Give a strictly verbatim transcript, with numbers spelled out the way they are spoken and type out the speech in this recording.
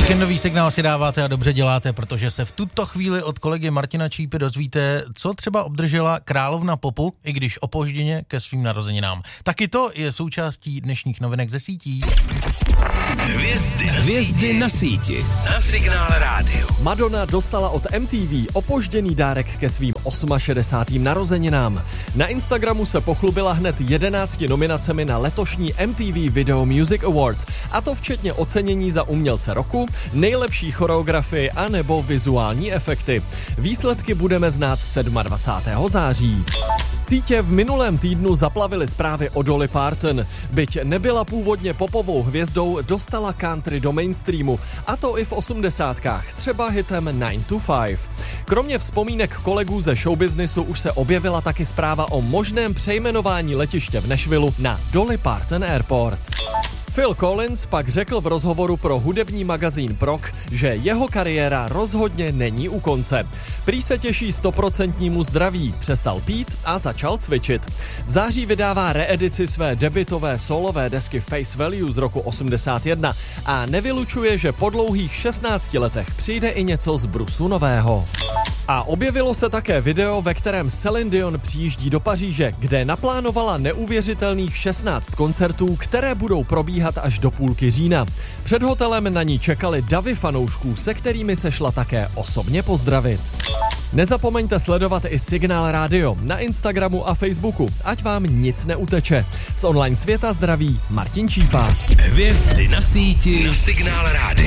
Víkendový signál si dáváte a dobře děláte, protože se v tuto chvíli od kolegy Martina Čípy dozvíte, co třeba obdržela královna popu, i když opožděně ke svým narozeninám. Taky to je součástí dnešních novinek ze sítí. Hvězdy, Hvězdy na síti. Na Signále rádio. Madonna dostala od M T V opožděný dárek ke svým šedesátým osmým narozeninám. Na Instagramu se pochlubila hned jedenácti nominacemi na letošní M T V Video Music Awards, a to včetně ocenění za umělce roku, nejlepší choreografii a nebo vizuální efekty. Výsledky budeme znát dvacátého sedmého září. Sítě v minulém týdnu zaplavily zprávy o Dolly Parton. Byť nebyla původně popovou hvězdou, dostala country do mainstreamu, a to i v osmdesátkách, třeba hitem nine to five. Kromě vzpomínek kolegů ze showbiznisu už se objevila taky zpráva o možném přejmenování letiště v Nashvillu na Dolly Parton Airport. Phil Collins pak řekl v rozhovoru pro hudební magazín Prog, že jeho kariéra rozhodně není u konce. Prý se těší stoprocentnímu zdraví, přestal pít a začal cvičit. V září vydává reedici své debutové solové desky Face Value z roku osmdesát jedna a nevylučuje, že po dlouhých šestnácti letech přijde i něco z brusu nového. A objevilo se také video, ve kterém Celine Dion přijíždí do Paříže, kde naplánovala neuvěřitelných šestnáct koncertů, které budou probíhat až do půlky října. Před hotelem na ní čekali davy fanoušků, se kterými se šla také osobně pozdravit. Nezapomeňte sledovat i Signál rádio na Instagramu a Facebooku, ať vám nic neuteče. Z online světa zdraví Martin Čípa. Hvězdy na síti na Signál rádio.